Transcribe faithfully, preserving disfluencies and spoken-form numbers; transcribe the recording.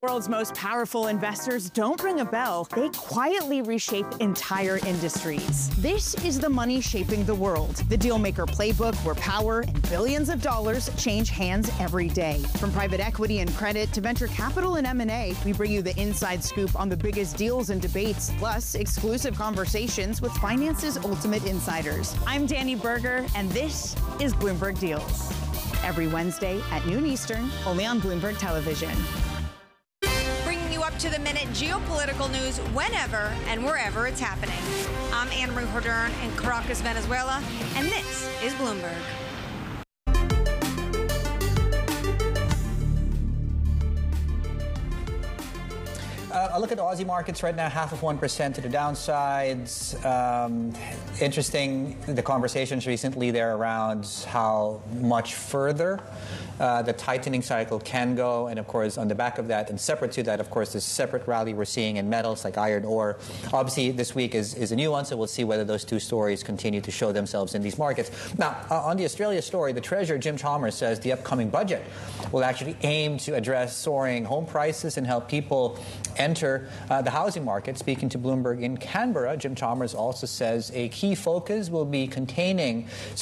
World's most powerful investors don't ring a bell. They quietly reshape entire industries. This is the money shaping the world. The Dealmaker Playbook, where power and billions of dollars change hands every day. From private equity and credit to venture capital and M and A, we bring you the inside scoop on the biggest deals and debates, plus exclusive conversations with finance's ultimate insiders. I'm Danny Berger, and this is Bloomberg Deals. Every Wednesday at noon Eastern, only on Bloomberg Television. Up to the minute geopolitical news whenever and wherever it's happening. I'm Anne-Marie Hordern in Caracas, Venezuela, and this is Bloomberg. Uh, I look at the Aussie markets right now, half of one percent to the downsides. Um, interesting, the conversations recently there around how much further uh, the tightening cycle can go. And of course, on the back of that, and separate to that, of course, this separate rally we're seeing in metals like iron ore. Obviously, this week is, is a new one, so we'll see whether those two stories continue to show themselves in these markets. Now, uh, on the Australia story, the Treasurer, Jim Chalmers, says the upcoming budget will actually aim to address soaring home prices and help people enter uh, the housing market. Speaking to Bloomberg in Canberra, Jim Chalmers also says a key focus will be containing